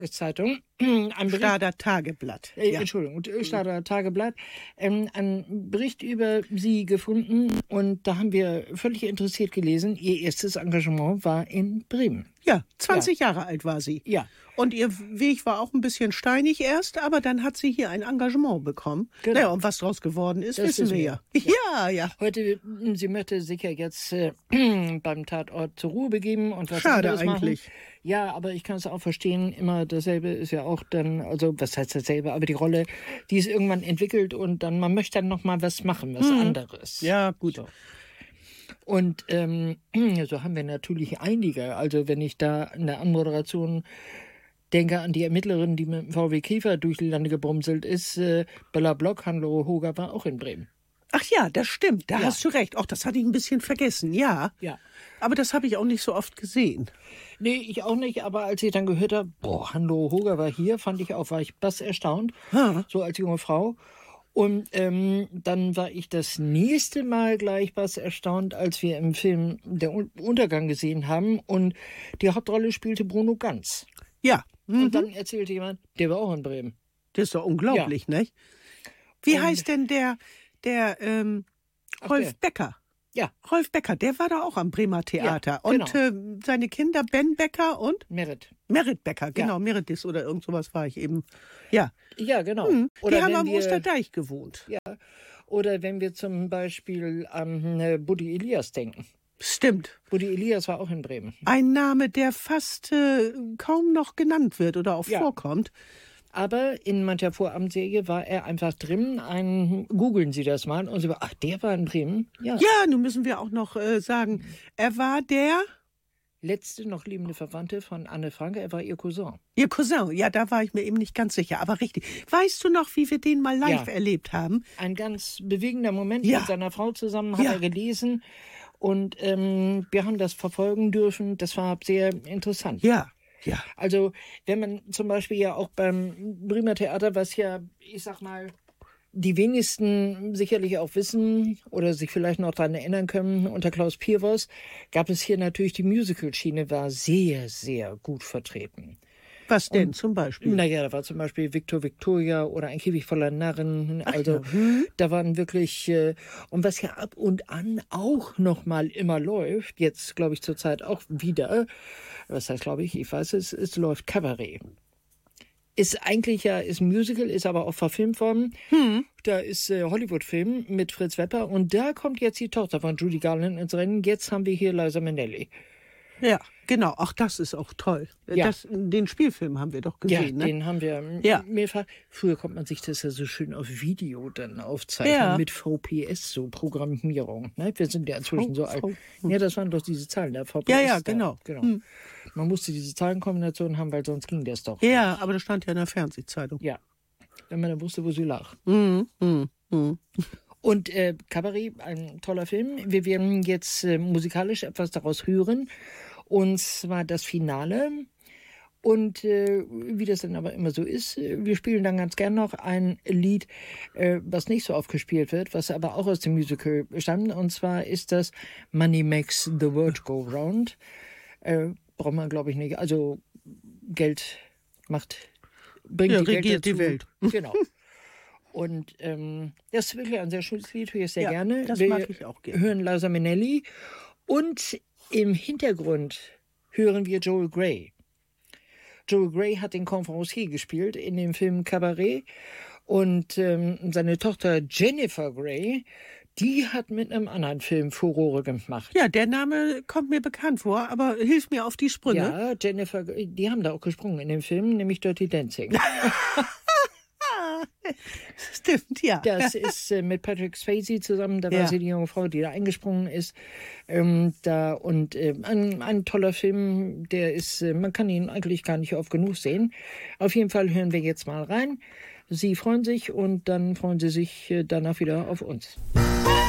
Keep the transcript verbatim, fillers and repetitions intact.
Zeitung, ein Bericht, Stader Tageblatt. äh, Ja. Entschuldigung, Stader Tageblatt, ähm, einen Bericht über sie gefunden und da haben wir völlig interessiert gelesen, ihr erstes Engagement war in Bremen. Ja, zwanzig Jahre alt war sie. Ja. Und ihr Weg war auch ein bisschen steinig erst, aber dann hat sie hier ein Engagement bekommen. Genau. Naja, und was draus geworden ist, Das wissen wissen wir wir. ja. Ja, ja. Heute, mh, sie möchte sich ja jetzt äh, beim Tatort zur Ruhe begeben und was Schade anderes eigentlich. machen. Ja, aber ich kann es auch verstehen, immer dasselbe ist ja auch dann, also was heißt dasselbe, aber die Rolle, die ist irgendwann entwickelt und dann, man möchte dann nochmal was machen, was anderes. Ja, gut. So. Und ähm, so haben wir natürlich einige. Also wenn ich da in der Anmoderation denke an die Ermittlerin, die mit dem V W Käfer durch die Lande gebrumselt ist, äh, Bella Block, Hannelore Hoger war auch in Bremen. Ach ja, das stimmt, da Ja. hast du recht. Auch das hatte ich ein bisschen vergessen, ja. Ja. Aber das habe ich auch nicht so oft gesehen. Nee, ich auch nicht, aber als ich dann gehört habe, boah, Hannelore Hoger war hier, fand ich auch, war ich bass erstaunt, Ha. so als junge Frau. Und ähm, dann war ich das nächste Mal gleich bass erstaunt, als wir im Film Der Un- Untergang gesehen haben und die Hauptrolle spielte Bruno Ganz. Ja, mhm. Und dann erzählte jemand, der war auch in Bremen. Das ist doch unglaublich, nicht? Wie Und- heißt denn der, der ähm, Ach, Rolf der. Becker? Ja, Rolf Becker, der war da auch am Bremer Theater. Ja, und genau. äh, seine Kinder Ben Becker und Merit. Merit Becker, genau, Meritis oder irgend sowas war ich eben. Ja, Ja, genau. hm. die Oder haben wenn am wir, Osterdeich gewohnt. Ja, oder wenn wir zum Beispiel an äh, Buddy Elias denken. Stimmt. Buddy Elias war auch in Bremen. Ein Name, der fast äh, kaum noch genannt wird oder auch Ja. vorkommt. Aber in mancher Vorabendserie war er einfach drin. Ein, googeln Sie das mal. Und Sie war, ach, der war in Bremen? Ja. Ja, nun müssen wir auch noch äh, sagen, er war der, Letzte noch liebende Verwandte von Anne Frank. Er war ihr Cousin. ihr Cousin. Ja, da war ich mir eben nicht ganz sicher, aber richtig. Weißt du noch, wie wir den mal live Ja. erlebt haben? Ein ganz bewegender Moment Ja. mit seiner Frau zusammen, hat Ja. er gelesen. Und ähm, wir haben das verfolgen dürfen. Das war sehr interessant. Ja, ja. Also wenn man zum Beispiel ja auch beim Bremer Theater, was ja, ich sag mal, die wenigsten sicherlich auch wissen oder sich vielleicht noch daran erinnern können, unter Klaus Pierwas gab es hier natürlich die Musical-Schiene, war sehr, sehr gut vertreten. Was denn zum Beispiel? Naja, da war zum Beispiel Victor Victoria oder ein Käfig voller Narren. Also da waren wirklich, äh, und was ja ab und an auch noch mal immer läuft, jetzt glaube ich zurzeit auch wieder, was heißt glaube ich, ich weiß es, es läuft Kabarett. Ist eigentlich ja, ist Musical, ist aber auch verfilmt worden. Hm. Da ist äh, Hollywood-Film mit Fritz Wepper und da kommt jetzt die Tochter von Judy Garland ins Rennen. Jetzt haben wir hier Liza Minnelli. Ja, genau. Ach, das ist auch toll. Ja. Das, den Spielfilm haben wir doch Ja, gesehen, ne? den haben wir m- Ja. mehrfach. Früher konnte man sich das ja so schön auf Video dann aufzeichnen Ja. mit V P S, so Programmierung. Ne? Wir sind ja inzwischen so alt. V- Ja, das waren doch diese Zahlen der V P S. Ja, ja, da. genau. genau. Hm. Man musste diese Zahlenkombination haben, weil sonst ging das doch. Ja, aber das stand ja in der Fernsehzeitung. Ja. Wenn man dann wusste, wo sie lag. Mhm, mhm, mhm. Und äh, Cabaret, ein toller Film. Wir werden jetzt äh, musikalisch etwas daraus hören. Und zwar das Finale. Und äh, wie das dann aber immer so ist, äh, wir spielen dann ganz gern noch ein Lied, äh, was nicht so oft gespielt wird, was aber auch aus dem Musical stammt. Und zwar ist das Money Makes the World Go Round. Äh, braucht man, glaube ich, nicht. Also Geld macht, bringt Ja, die Welt regiert die dazu. Welt. Genau. Und ähm, das ist wirklich ein sehr schönes Lied, höre ich sehr Ja, gerne. das Wir mag ich auch gerne. hören Liza Minnelli und im Hintergrund hören wir Joel Grey. Joel Grey hat den Conférencier gespielt in dem Film Cabaret und ähm, seine Tochter Jennifer Grey, die hat mit einem anderen Film Furore gemacht. Ja, der Name kommt mir bekannt vor, aber hilf mir auf die Sprünge. Ja, Jennifer, Grey, die haben da auch gesprungen in dem Film, nämlich Dirty Dancing. Stimmt, ja. Das ist äh, mit Patrick Swayze zusammen, da war Ja. sie die junge Frau, die da eingesprungen ist. Ähm, da, und äh, ein, ein toller Film, der ist, äh, man kann ihn eigentlich gar nicht oft genug sehen. Auf jeden Fall hören wir jetzt mal rein. Sie freuen sich und dann freuen sie sich äh, danach wieder auf uns.